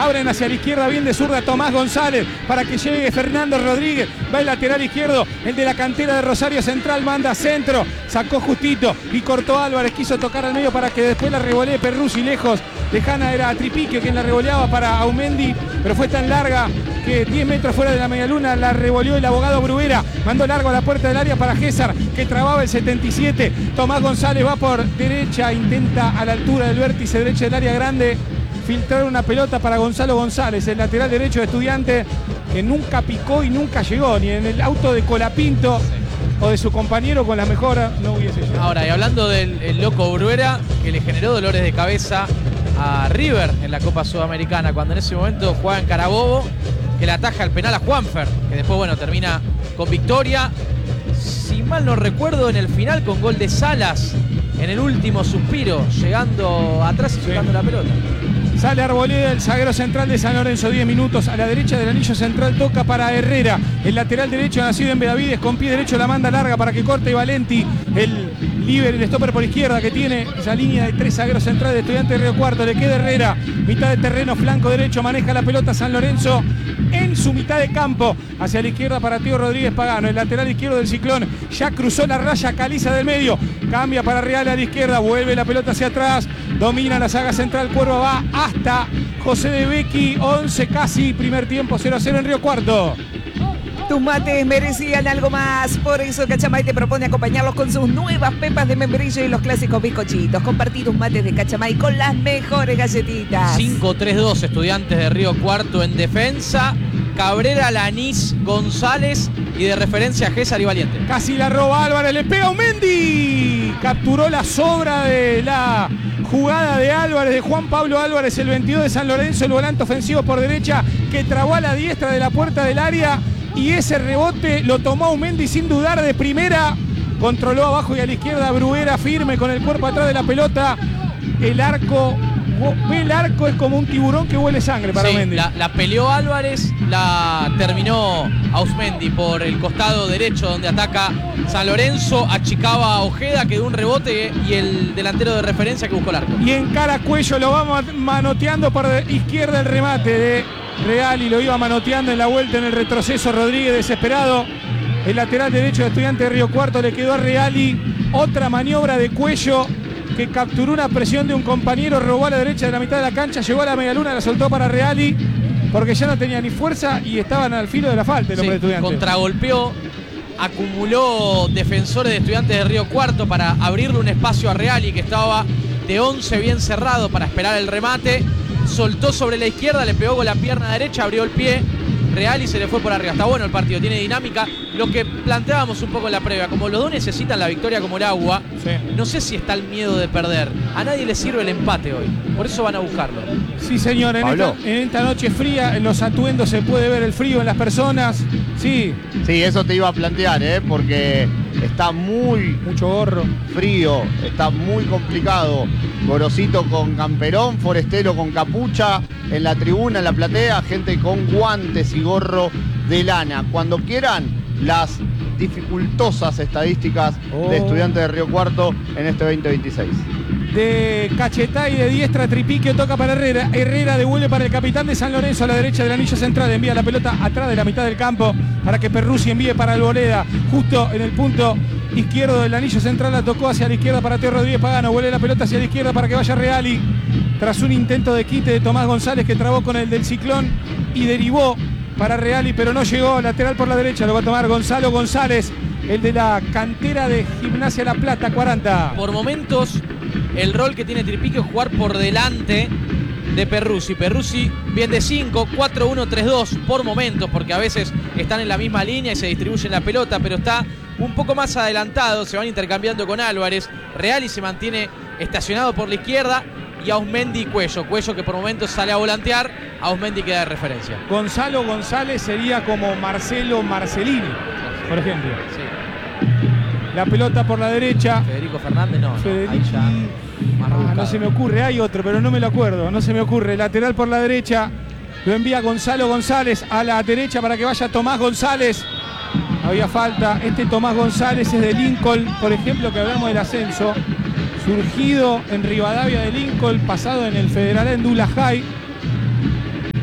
Abren hacia la izquierda, bien de zurda Tomás González para que llegue Fernando Rodríguez. Va el lateral izquierdo, el de la cantera de Rosario Central, manda centro. Sacó justito y cortó Álvarez. Quiso tocar al medio para que después la revolee Perruzzi lejos. Lejana era Tripiquio quien la revoleaba para Aumendi, pero fue tan larga que 10 metros fuera de la medialuna la revoleó el abogado Bruera. Mandó largo a la puerta del área para Gésar, que trababa el 77. Tomás González va por derecha, intenta a la altura del vértice derecho del área grande filtrar una pelota para Gonzalo González, el lateral derecho de Estudiante, que nunca picó y nunca llegó, ni en el auto de Colapinto o de su compañero con la mejora no hubiese llegado. Ahora, y hablando del loco Bruera, que le generó dolores de cabeza a River en la Copa Sudamericana, cuando en ese momento jugaba en Carabobo, que le ataja el penal a Juanfer, que después, bueno, termina con victoria. Si mal no recuerdo, en el final con gol de Salas, en el último suspiro, llegando atrás y sacando la pelota. Sale Arboleda, el zaguero central de San Lorenzo, 10 minutos. A la derecha del anillo central toca para Herrera. El lateral derecho nacido en Benavides, con pie derecho la manda larga para que corte Valenti. El líder, el stopper por izquierda que tiene esa línea de 3 zagueros centrales de Estudiantes de Río Cuarto. Le queda Herrera, mitad de terreno, flanco derecho, maneja la pelota San Lorenzo en su mitad de campo. Hacia la izquierda para Teo Rodríguez Pagano. El lateral izquierdo del Ciclón ya cruzó la raya, caliza del medio. Cambia para Real a la izquierda, vuelve la pelota hacia atrás. Domina la saga central, Cuervo va hasta José de Becchi, 11 casi, primer tiempo, 0-0 en Río Cuarto. Tus mates merecían algo más, por eso Cachamay te propone acompañarlos con sus nuevas pepas de membrillo y los clásicos bizcochitos. Compartí tus mates de Cachamay con las mejores galletitas. 5-3-2 Estudiantes de Río Cuarto en defensa. Cabrera, Lanís, González y de referencia a Gésar y Valiente. Casi la roba Álvarez, le pega Aumendi. Capturó la sobra de la jugada de Álvarez, de Juan Pablo Álvarez, el 22 de San Lorenzo, el volante ofensivo por derecha que trabó a la diestra de la puerta del área. Y ese rebote lo tomó Aumendi sin dudar de primera. Controló abajo y a la izquierda Bruera firme con el cuerpo atrás de la pelota. El arco es como un tiburón que huele sangre para Aumendi. La peleó Álvarez, la terminó Ausmendi por el costado derecho donde ataca San Lorenzo, achicaba a Ojeda que dio un rebote y el delantero de referencia que buscó el arco. Y en cara Cuello lo va manoteando por izquierda el remate de Real y lo iba manoteando en la vuelta en el retroceso Rodríguez desesperado. El lateral derecho de Estudiantes de Río Cuarto le quedó a Reali. Otra maniobra de Cuello que capturó una presión de un compañero, robó a la derecha de la mitad de la cancha, llegó a la medialuna, la soltó para Reali porque ya no tenía ni fuerza y estaban al filo de la falta el hombre de Estudiantes. Contragolpeó, acumuló defensores de Estudiantes de Río Cuarto para abrirle un espacio a Reali que estaba de 11 bien cerrado para esperar el remate. Soltó sobre la izquierda, le pegó con la pierna derecha, abrió el pie Real y se le fue por arriba. Está bueno el partido, tiene dinámica. Lo que planteábamos un poco en la previa, como los dos necesitan la victoria como el agua, no sé si está el miedo de perder. A nadie le sirve el empate hoy, por eso van a buscarlo. Sí, señor, en esta noche fría, en los atuendos se puede ver el frío en las personas. Sí, eso te iba a plantear, porque está mucho gorro, frío, está muy complicado. Gorosito con camperón, Forestero con capucha, en la tribuna, en la platea, gente con guantes y gorro de lana. Cuando quieran, las dificultosas estadísticas de Estudiantes de Río Cuarto en este 2026. De cachetá y de diestra, Tripiquio toca para Herrera. Herrera devuelve para el capitán de San Lorenzo a la derecha del anillo central. Envía la pelota atrás de la mitad del campo para que Perruzzi envíe para Arboleda. Justo en el punto izquierdo del anillo central la tocó hacia la izquierda para Teo Rodríguez Pagano. Vuelve la pelota hacia la izquierda para que vaya Reali. Tras un intento de quite de Tomás González que trabó con el del Ciclón y derivó para Reali, pero no llegó. Lateral por la derecha, lo va a tomar Gonzalo González, el de la cantera de Gimnasia La Plata, 40. Por momentos, el rol que tiene Tripiquio es jugar por delante de Perruzzi. Perruzzi bien de 5, 4-1-3-2 por momentos, porque a veces están en la misma línea y se distribuyen la pelota, pero está un poco más adelantado, se van intercambiando con Álvarez. Reali se mantiene estacionado por la izquierda y Ausmendi Cuello que por momentos sale a volantear, Ausmendi queda de referencia. Gonzalo González sería como Marcelo Marcelini, por ejemplo. Sí. La pelota por la derecha. Federico Fernández, no. Ahí ya no se me ocurre, hay otro, pero no me lo acuerdo, no se me ocurre. Lateral por la derecha, lo envía Gonzalo González a la derecha para que vaya Tomás González. Había falta. Este Tomás González es de Lincoln, por ejemplo, que hablamos del ascenso. Surgido en Rivadavia de Lincoln, pasado en el Federal en Dula High.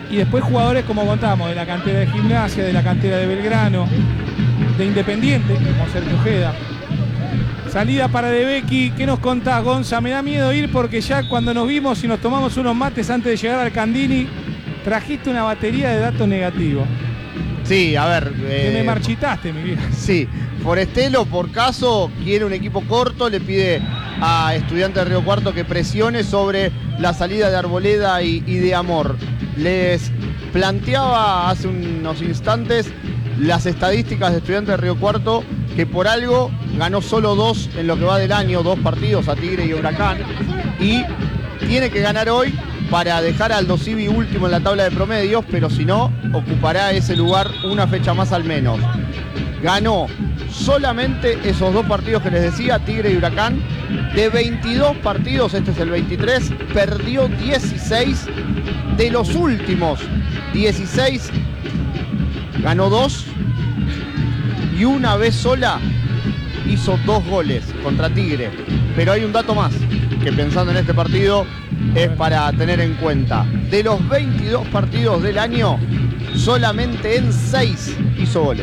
Y después jugadores como contamos, de la cantera de Gimnasia, de la cantera de Belgrano, de Independiente, como Sergio Ojeda. Salida para De Becchi. ¿Qué nos contás, Gonza? Me da miedo ir porque ya cuando nos vimos y nos tomamos unos mates antes de llegar al Candini, trajiste una batería de datos negativos. Sí, a ver. Que me marchitaste, mi vieja. Sí, Forestelo, por caso, quiere un equipo corto, le pide a Estudiantes de Río Cuarto que presione sobre la salida de Arboleda y de Amor. Les planteaba hace unos instantes las estadísticas de Estudiantes de Río Cuarto, que por algo ganó solo 2 en lo que va del año, 2 partidos a Tigre y Huracán, y tiene que ganar hoy para dejar a Aldo Civi último en la tabla de promedios, pero si no, ocupará ese lugar una fecha más al menos. Ganó solamente esos 2 partidos que les decía, Tigre y Huracán. De 22 partidos, este es el 23, perdió 16. De los últimos 16, ganó 2. Y una vez sola hizo 2 goles contra Tigre. Pero hay un dato más, que pensando en este partido es para tener en cuenta. De los 22 partidos del año, solamente en 6 hizo goles.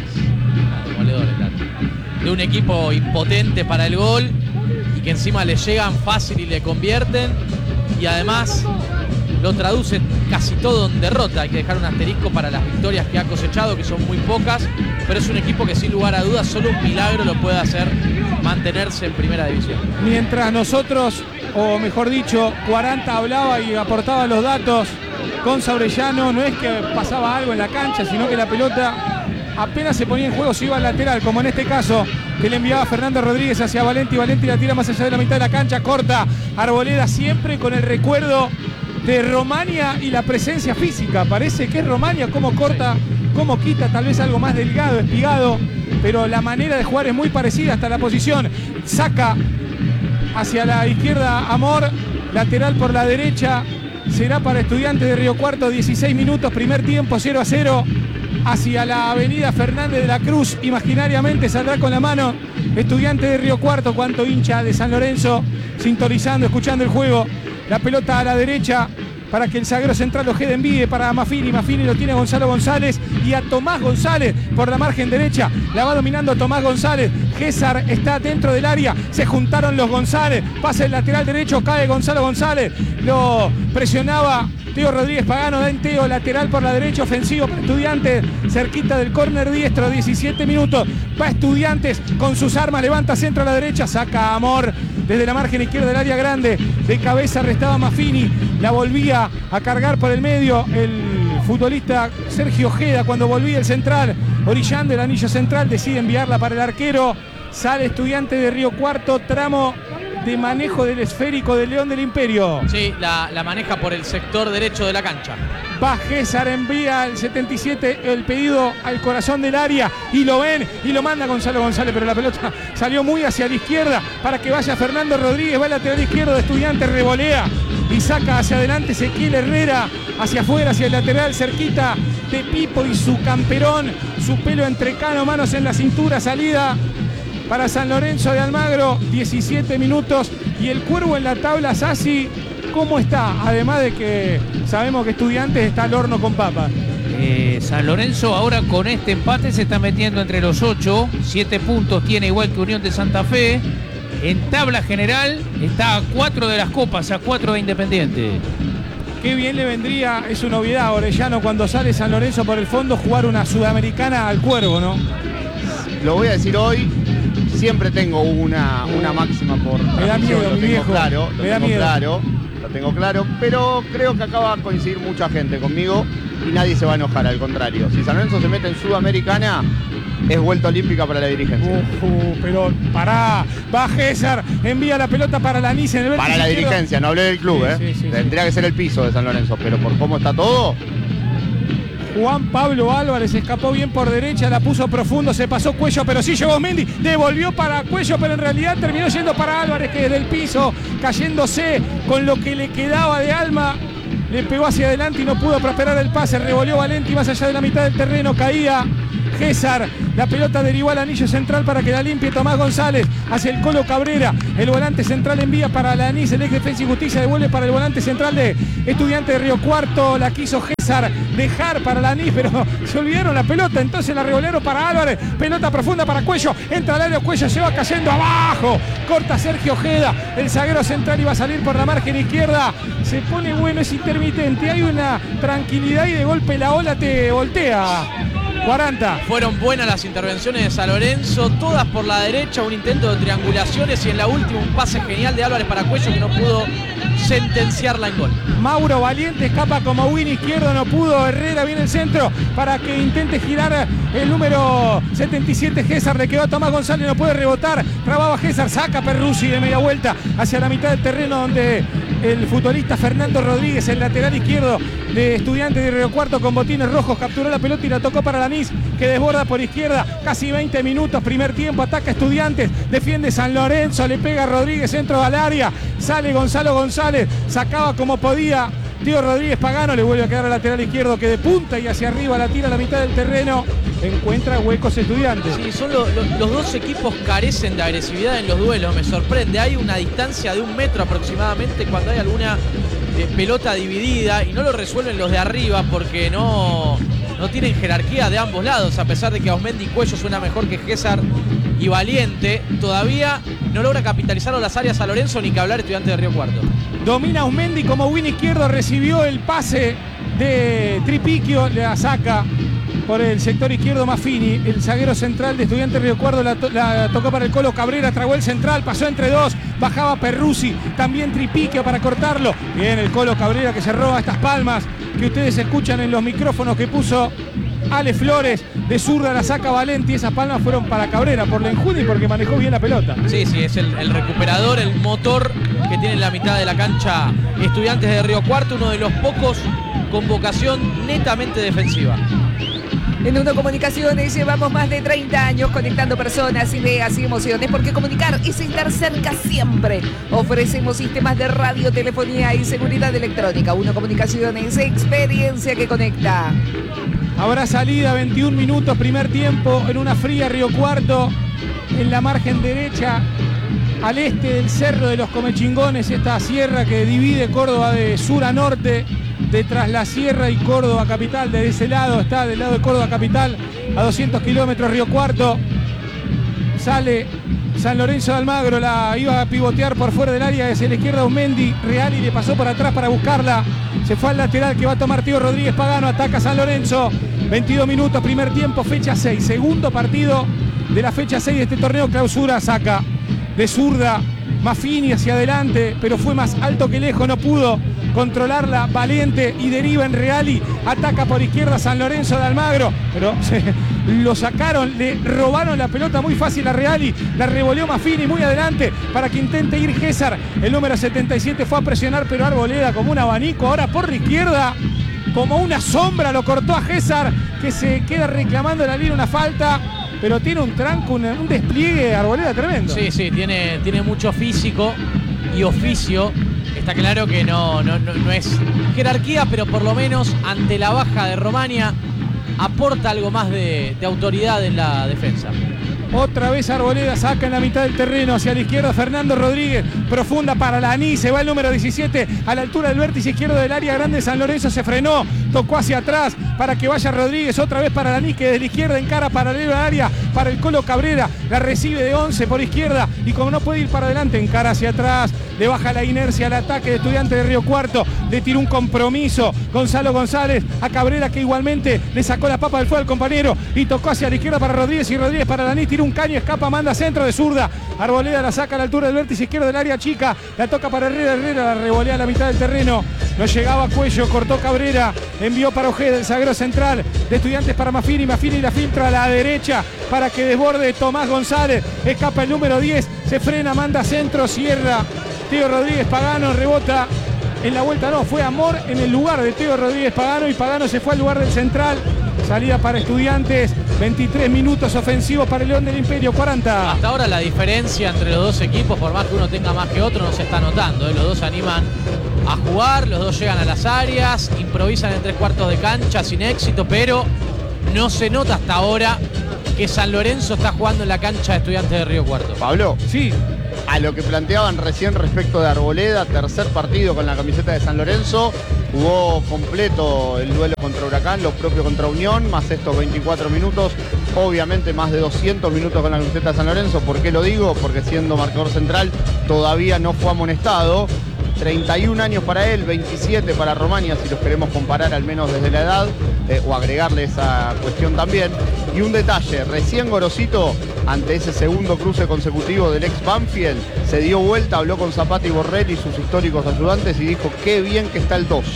De un equipo impotente para el gol y que encima le llegan fácil y le convierten, y además lo traduce casi todo en derrota. Hay que dejar un asterisco para las victorias que ha cosechado, que son muy pocas, pero es un equipo que sin lugar a dudas solo un milagro lo puede hacer mantenerse en primera división. Mientras nosotros, o mejor dicho, 40 hablaba y aportaba los datos con Saurellano, no es que pasaba algo en la cancha, sino que la pelota apenas se ponía en juego, se iba al lateral, como en este caso que le enviaba Fernando Rodríguez hacia Valenti. Valenti la tira más allá de la mitad de la cancha, corta Arboleda, siempre con el recuerdo de Romagna y la presencia física. Parece que es Romagna, cómo corta, cómo quita, tal vez algo más delgado, espigado, pero la manera de jugar es muy parecida. Hasta la posición, saca hacia la izquierda Amor, lateral por la derecha, será para Estudiantes de Río Cuarto. 16 minutos, primer tiempo, 0-0. Hacia la avenida Fernández de la Cruz, imaginariamente saldrá con la mano Estudiantes de Río Cuarto. Cuánto hincha de San Lorenzo sintonizando, escuchando el juego. La pelota a la derecha para que el zaguero central Ojeda envíe para Maffini. Maffini lo tiene Gonzalo González y a Tomás González por la margen derecha. La va dominando Tomás González. Gésar está dentro del área. Se juntaron los González. Pasa el lateral derecho. Cae Gonzalo González. Lo presionaba Teo Rodríguez Pagano. Da en Teo, lateral por la derecha, ofensivo para Estudiantes. Cerquita del córner diestro. 17 minutos. Va Estudiantes con sus armas. Levanta centro a la derecha. Saca a Amor desde la margen izquierda del área grande. De cabeza restaba Maffini. La volvía a cargar por el medio el futbolista Sergio Ojeda cuando volvía el central, orillando el anillo central, decide enviarla para el arquero. Sale Estudiante de Río Cuarto, tramo de manejo del esférico del León del Imperio. Sí, la maneja por el sector derecho de la cancha. Va Gésar, envía al 77 el pedido al corazón del área y lo ven y lo manda Gonzalo González, pero la pelota salió muy hacia la izquierda para que vaya Fernando Rodríguez. Va al lateral izquierdo de Estudiantes, revolea y saca hacia adelante Ezequiel Herrera, hacia afuera, hacia el lateral, cerquita de Pipo y su camperón, su pelo entrecano, manos en la cintura. Salida para San Lorenzo de Almagro. 17 minutos y el Cuervo en la tabla. Sassi, ¿cómo está? Además de que sabemos que Estudiantes está al horno con papas. San Lorenzo ahora con este empate se está metiendo entre los 8, 7 puntos tiene igual que Unión de Santa Fe. En tabla general está a 4 de las copas, a 4 de Independiente. Qué bien le vendría, es una novedad, Orellano, cuando sale San Lorenzo por el fondo, jugar una sudamericana al Cuervo, ¿no? Lo voy a decir hoy, siempre tengo una máxima por... Me da miedo, mi viejo. Claro, lo tengo claro, pero creo que acá va a coincidir mucha gente conmigo y nadie se va a enojar, al contrario. Si San Lorenzo se mete en Sudamericana, es vuelta olímpica para la dirigencia. Pero pará, va Gésar, envía la pelota para la Nice en el para la izquierdo. Dirigencia, no hablé del club, Sí, tendría que ser el piso de San Lorenzo, pero por cómo está todo... Juan Pablo Álvarez escapó bien por derecha, la puso profundo, se pasó Cuello, pero sí llegó Mendy, devolvió para Cuello, pero en realidad terminó yendo para Álvarez, que desde el piso, cayéndose con lo que le quedaba de alma, le pegó hacia adelante y no pudo prosperar el pase. Revolvió Valenti más allá de la mitad del terreno, caía Gésar, la pelota derivó al anillo central para que la limpie Tomás González, hacia el Colo Cabrera, el volante central envía para la Lanís, el ex Defensa y Justicia devuelve para el volante central de Estudiantes de Río Cuarto, la quiso Gésar dejar para la Lanís, pero se olvidaron la pelota, entonces la revolearon para Álvarez, pelota profunda para Cuello, entra al área, Cuello se va cayendo abajo, corta Sergio Ojeda, el zaguero central iba a salir por la margen izquierda, se pone bueno, es intermitente, hay una tranquilidad y de golpe la ola te voltea. 40. Fueron buenas las intervenciones de San Lorenzo, todas por la derecha, un intento de triangulaciones y en la última un pase genial de Álvarez para Cuello que no pudo sentenciarla en gol. Mauro Valiente escapa como win izquierdo, no pudo. Herrera viene el centro para que intente girar el número 77. Gésar le quedó a Tomás González, no puede rebotar. Trababa Gésar, saca Perruzzi de media vuelta hacia la mitad del terreno donde el futbolista Fernando Rodríguez, el lateral izquierdo de Estudiantes de Río Cuarto con botines rojos, capturó la pelota y la tocó para Lanís, que desborda por izquierda. Casi 20 minutos, primer tiempo, ataca Estudiantes, defiende San Lorenzo, le pega a Rodríguez, centro al área, sale Gonzalo González, sacaba como podía Tío Rodríguez Pagano, le vuelve a quedar al lateral izquierdo que de punta y hacia arriba la tira a la mitad del terreno, encuentra huecos Estudiantes. Sí, los dos equipos carecen de agresividad en los duelos, me sorprende, hay una distancia de 1 metro aproximadamente cuando hay alguna pelota dividida y no lo resuelven los de arriba porque no tienen jerarquía de ambos lados, a pesar de que Ausmendi y Cuello suena mejor que Gésar y Valiente, todavía no logra capitalizar las áreas a Lorenzo ni que hablar Estudiantes de Río Cuarto. Domina Ausmendi como win izquierdo, recibió el pase de Tripiquio, la saca por el sector izquierdo Maffini, el zaguero central de Estudiantes de Río Cuarto la tocó para el Colo Cabrera, tragó el central, pasó entre dos, bajaba Perruzzi, también Tripiquio para cortarlo. Bien el Colo Cabrera que se roba estas palmas que ustedes escuchan en los micrófonos que puso Ale Flores, de zurda la saca Valenti, esas palmas fueron para Cabrera por la enjundia y porque manejó bien la pelota. Sí, es el recuperador, el motor que tiene en la mitad de la cancha Estudiantes de Río Cuarto, uno de los pocos con vocación netamente defensiva. En Uno Comunicaciones llevamos más de 30 años conectando personas, ideas y emociones, porque comunicar es estar cerca siempre. Ofrecemos sistemas de radio, telefonía y seguridad electrónica. Uno Comunicaciones, experiencia que conecta. Habrá salida, 21 minutos, primer tiempo, en una fría Río Cuarto, en la margen derecha, al este del Cerro de los Comechingones, esta sierra que divide Córdoba de sur a norte, detrás la sierra y Córdoba capital, de ese lado está, del lado de Córdoba capital, a 200 kilómetros Río Cuarto. Sale San Lorenzo de Almagro, la iba a pivotear por fuera del área hacia la izquierda Ausmendi, Reali le pasó por atrás para buscarla, se fue al lateral que va a tomar Tío Rodríguez Pagano, ataca San Lorenzo, 22 minutos, primer tiempo, fecha 6, segundo partido de la fecha 6 de este torneo clausura, saca de zurda Maffini hacia adelante, pero fue más alto que lejos, no pudo controlarla Valiente y deriva en Reali, ataca por izquierda San Lorenzo de Almagro, pero lo sacaron, le robaron la pelota muy fácil a Reali, la revoleó Maffini muy adelante para que intente ir Gésar, el número 77 fue a presionar, pero Arboleda como un abanico, ahora por la izquierda, como una sombra lo cortó a Gésar, que se queda reclamando la línea una falta, pero tiene un tranco, un despliegue Arboleda tremendo. Sí, tiene mucho físico y oficio. Está claro que no es jerarquía, pero por lo menos ante la baja de Romania aporta algo más de autoridad en la defensa. Otra vez Arboleda saca en la mitad del terreno hacia la izquierda Fernando Rodríguez, profunda para Lanís, se va el número 17 a la altura del vértice izquierdo del área grande de San Lorenzo, se frenó, tocó hacia atrás para que vaya Rodríguez, otra vez para Lanís que desde la izquierda encara paralelo al área para el Colo Cabrera, la recibe de 11 por izquierda y como no puede ir para adelante encara hacia atrás, le baja la inercia al ataque de Estudiantes de Río Cuarto, le tiró un compromiso Gonzalo González a Cabrera que igualmente le sacó la papa del fuego al compañero y tocó hacia la izquierda para Rodríguez y Rodríguez para Lanís, tiró un caño, escapa, manda centro de zurda, Arboleda la saca a la altura del vértice izquierdo del área chica, la toca para Herrera, la revolea a la mitad del terreno, no llegaba Cuello, cortó Cabrera, envió para Ojeda, el zaguero central de Estudiantes para Maffini la filtra a la derecha para que desborde Tomás González, escapa el número 10, se frena, manda centro, cierra Tío Rodríguez Pagano, rebota en la vuelta, no, fue Amor en el lugar de Tío Rodríguez Pagano y Pagano se fue al lugar del central. Salida para Estudiantes, 23 minutos ofensivos para el León del Imperio, 40. Hasta ahora la diferencia entre los dos equipos, por más que uno tenga más que otro, no se está notando. Los dos animan a jugar, los dos llegan a las áreas, improvisan en 3 cuartos de cancha sin éxito, pero no se nota hasta ahora que San Lorenzo está jugando en la cancha de Estudiantes de Río Cuarto. Pablo, Sí, a lo que planteaban recién respecto de Arboleda, tercer partido con la camiseta de San Lorenzo, jugó completo el duelo contra Huracán, lo propio contra Unión, más estos 24 minutos, obviamente más de 200 minutos con la camiseta de San Lorenzo. ¿Por qué lo digo? Porque siendo marcador central todavía no fue amonestado. 31 años para él, 27 para Romaña, si los queremos comparar al menos desde la edad, o agregarle esa cuestión también. Y un detalle, recién Gorosito, ante ese segundo cruce consecutivo del ex Banfield, se dio vuelta, habló con Zapata y Borrelli, sus históricos ayudantes, y dijo qué bien que está el 2.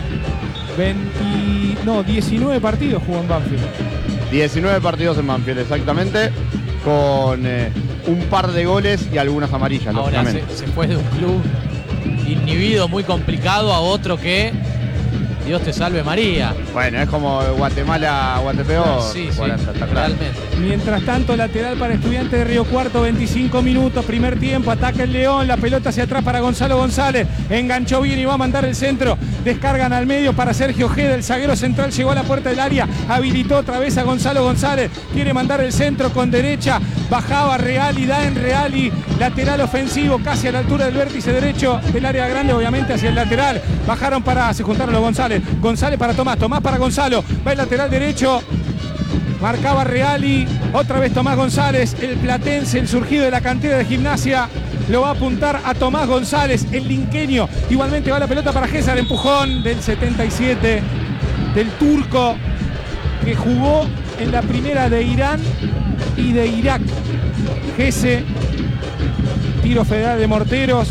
19 partidos jugó en Banfield. 19 partidos en Banfield, exactamente, con un par de goles y algunas amarillas, Ahora lógicamente. se fue de un club inhibido, muy complicado, a otro que, Dios te salve María. Bueno, es como Guatemala, Guatepeor. Sí, 40, está claro. realmente. Mientras tanto, lateral para Estudiantes de Río Cuarto, 25 minutos, primer tiempo, ataca el León, la pelota hacia atrás para Gonzalo González, enganchó bien y va a mandar el centro, descargan al medio para Sergio Ojeda, el zaguero central llegó a la puerta del área, habilitó otra vez a Gonzalo González, quiere mandar el centro con derecha, bajaba Reali, da en Reali, lateral ofensivo, casi a la altura del vértice derecho del área grande, obviamente hacia el lateral, bajaron se juntaron los González para Tomás para Gonzalo, va el lateral derecho, marcaba Reali, otra vez Tomás González, el platense, el surgido de la cantera de Gimnasia, lo va a apuntar a Tomás González, el linqueño, igualmente va la pelota para César, empujón del 77, del turco, que jugó en la primera de Irán y de Irak. Gese, tiro federal de morteros,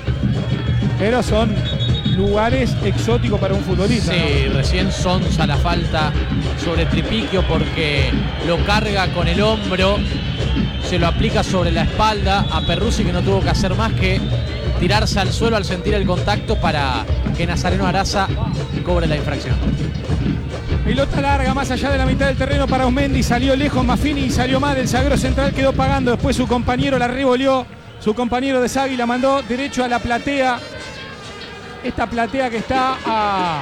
pero son lugares exóticos para un futbolista. Sí, ¿no? recién Sonsa la falta sobre Tripiquio porque lo carga con el hombro, se lo aplica sobre la espalda a Perruzzi, que no tuvo que hacer más que tirarse al suelo al sentir el contacto para que Nazareno Araza cobre la infracción. Pelota larga más allá de la mitad del terreno para Osmendi, salió lejos Maffini y salió mal, el zaguero central quedó pagando, después su compañero la revoleó, su compañero de Sagui la mandó derecho a la platea. Esta platea que está a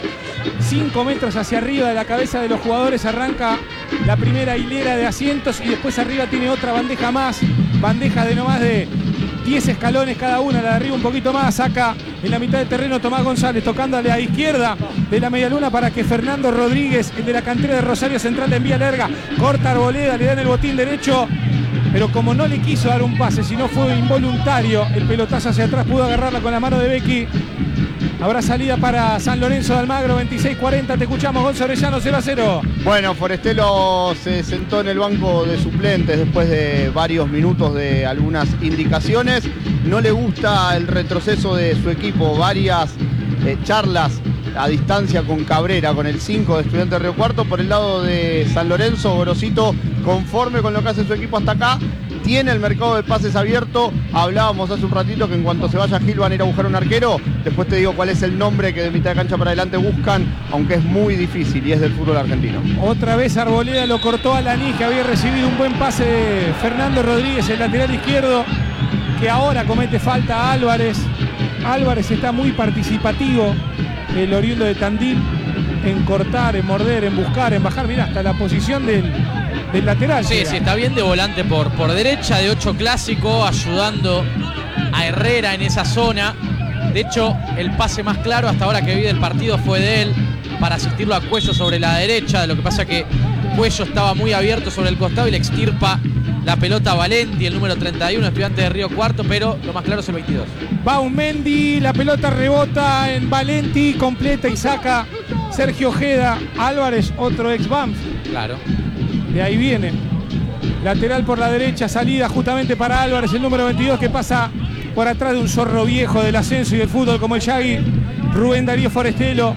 5 metros hacia arriba de la cabeza de los jugadores, arranca la primera hilera de asientos y después arriba tiene otra bandeja más, bandeja de no más de 10 escalones cada una, la de arriba un poquito más, saca en la mitad del terreno Tomás González tocándole a izquierda de la medialuna para que Fernando Rodríguez, el de la cantera de Rosario Central, le envía larga, corta Arboleda, le dan el botín derecho, pero como no le quiso dar un pase, sino fue involuntario, el pelotazo hacia atrás pudo agarrarla con la mano de Becky. Habrá salida para San Lorenzo de Almagro, 26-40, te escuchamos, Gonzo Orellano, 0-0. Bueno, Forestelo se sentó en el banco de suplentes después de varios minutos de algunas indicaciones. No le gusta el retroceso de su equipo, varias charlas a distancia con Cabrera, con el 5 de Estudiantes de Río Cuarto. Por el lado de San Lorenzo, Gorosito, conforme con lo que hace su equipo hasta acá, tiene el mercado de pases abierto. Hablábamos hace un ratito que en cuanto se vaya Gil van a ir a buscar un arquero. Después te digo cuál es el nombre que de mitad de cancha para adelante buscan, aunque es muy difícil y es del fútbol argentino. Otra vez Arboleda lo cortó a Lanís, que había recibido un buen pase de Fernando Rodríguez, el lateral izquierdo, que ahora comete falta a Álvarez. Álvarez está muy participativo, el oriundo de Tandil, en cortar, en morder, en buscar, en bajar. Mira, hasta la posición del lateral. Sí, sí, está bien de volante por derecha, de 8 clásico, ayudando a Herrera en esa zona. De hecho, el pase más claro hasta ahora que vi del partido fue de él para asistirlo a Cuello sobre la derecha. Lo que pasa que Cuello estaba muy abierto sobre el costado y le extirpa la pelota a Valenti, el número 31, Estudiante de Río Cuarto, pero lo más claro es el 22. Va Mendy, la pelota rebota en Valenti, completa y saca Sergio Ojeda. Álvarez, otro ex Banfield. Claro. De ahí viene. Lateral por la derecha, salida justamente para Álvarez, el número 22, que pasa por atrás de un zorro viejo del ascenso y del fútbol como el Yagui, Rubén Darío Forestelo.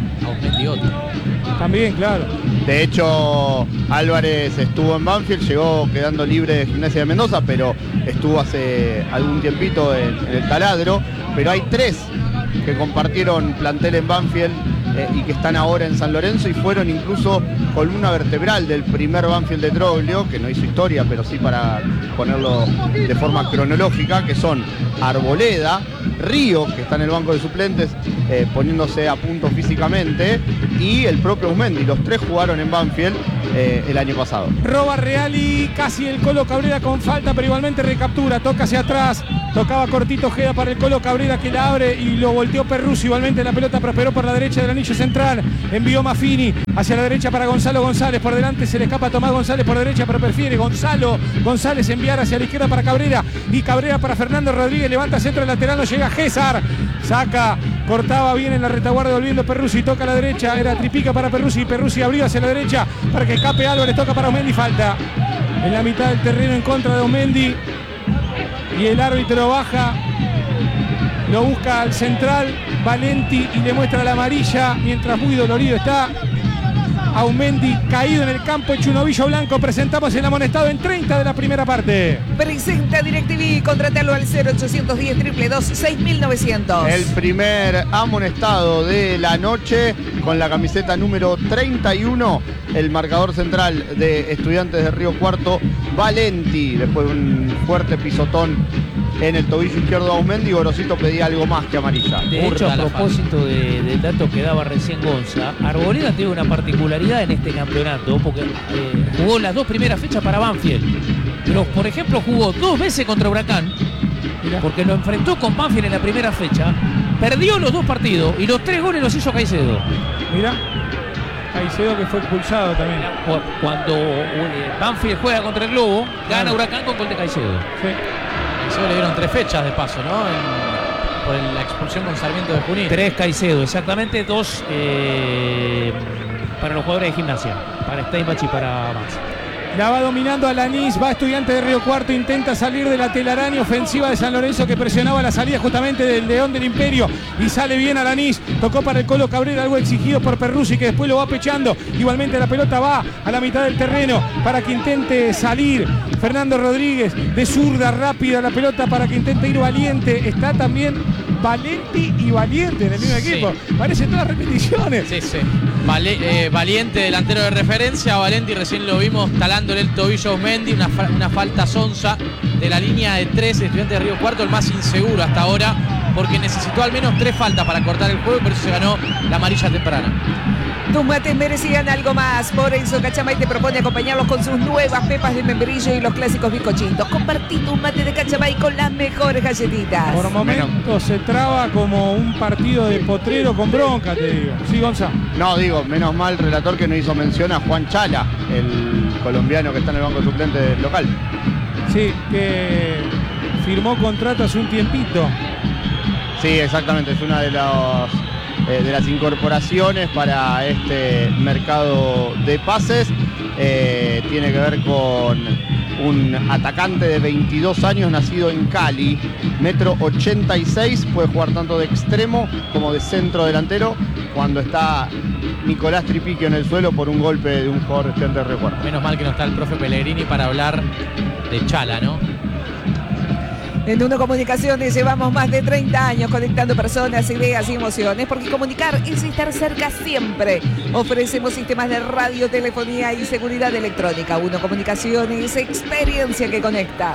También, claro. De hecho, Álvarez estuvo en Banfield, llegó quedando libre de Gimnasia de Mendoza, pero estuvo hace algún tiempito en el Taladro. Pero hay 3 que compartieron plantel en Banfield y que están ahora en San Lorenzo y fueron incluso columna vertebral del primer Banfield de Troglio, que no hizo historia, pero sí para ponerlo de forma cronológica, que son Arboleda, Río, que está en el banco de suplentes, poniéndose a punto físicamente, y el propio Aumendi. Los tres jugaron en Banfield el año pasado. Roba Reali, casi el Colo Cabrera con falta, pero igualmente recaptura, toca hacia atrás, tocaba cortito Ojeda para el Colo Cabrera, que la abre y lo volteó Perruzzi. Igualmente la pelota prosperó por la derecha del anillo central, envió Maffini hacia la derecha para Gonzalo González, por delante se le escapa Tomás González por derecha, pero prefiere Gonzalo González enviar hacia la izquierda para Cabrera, y Cabrera para Fernando Rodríguez, levanta centro lateral, no llega César, saca, cortaba bien en la retaguardia volviendo Perruzzi, toca a la derecha, era Tripica para Perruzzi, Perruzzi abrió hacia la derecha para que escape Álvarez, toca para Aumendi, falta en la mitad del terreno en contra de Aumendi, y el árbitro baja, lo busca al central Valenti y le muestra la amarilla, mientras muy dolorido está Aumendi, caído en el campo, hecho un ovillo blanco. Presentamos el amonestado en 30 de la primera parte. Presenta DirecTV, contratalo al 0810 222 6900. El primer amonestado de la noche con la camiseta número 31, el marcador central de Estudiantes de Río Cuarto, Valenti, después de un fuerte pisotón en el tobillo izquierdo de Aumendi. Gorosito pedía algo más que amarilla. De hecho, a propósito del dato que daba recién Gonza, Arboleda tiene una particularidad en este campeonato, porque jugó las dos primeras fechas para Banfield, pero por ejemplo jugó 2 veces contra Huracán, porque lo enfrentó con Banfield en la primera fecha, perdió los 2 partidos y los 3 goles los hizo Caicedo. Mira, Caicedo que fue expulsado también. Cuando Banfield juega contra el Globo, gana Huracán con gol de Caicedo. Sí. Caicedo le dieron 3 fechas de paso, ¿no? Por la expulsión con Sarmiento de Junín. 3 Caicedo, exactamente, 2 para los jugadores de Gimnasia, para Steinbach y para Max. La va dominando Alanís, va Estudiante de Río Cuarto, intenta salir de la telaraña ofensiva de San Lorenzo, que presionaba la salida justamente del León del Imperio, y sale bien Alanís, tocó para el Colo Cabrera, algo exigido por Perruzzi, que después lo va pechando. Igualmente la pelota va a la mitad del terreno para que intente salir Fernando Rodríguez, de zurda rápida la pelota para que intente ir Valiente. Está también Valenti y Valiente en el mismo equipo, parecen todas repeticiones. Sí, sí. Valiente, delantero de referencia. Valenti recién lo vimos talándole el tobillo a Aumendi, una falta sonsa de la línea de 3, Estudiantes de Río Cuarto, el más inseguro hasta ahora, porque necesitó al menos 3 faltas para cortar el juego, y por eso se ganó la amarilla temprana. Tus mates merecían algo más, por eso Cachamay te propone acompañarlos con sus nuevas pepas de membrillo y los clásicos bizcochitos. Compartí tus mates de Cachamay con las mejores galletitas. Por momentos se traba como un partido de potrero con bronca, te digo. Sí, Gonza. No, digo, menos mal, relator, que no hizo mención a Juan Chala, el colombiano que está en el banco suplente local. Sí, que firmó contrato hace un tiempito. Sí, exactamente, es una de las incorporaciones para este mercado de pases. Tiene que ver con un atacante de 22 años, nacido en Cali, 1,86 m, puede jugar tanto de extremo como de centro delantero, cuando está Nicolás Tripiquio en el suelo por un golpe de un jugador de Río Cuarto. Menos mal que no está el profe Pellegrini para hablar de Chala, ¿no? En Uno Comunicaciones llevamos más de 30 años conectando personas, ideas y emociones, porque comunicar es estar cerca siempre. Ofrecemos sistemas de radio, telefonía y seguridad electrónica. Uno Comunicaciones, experiencia que conecta.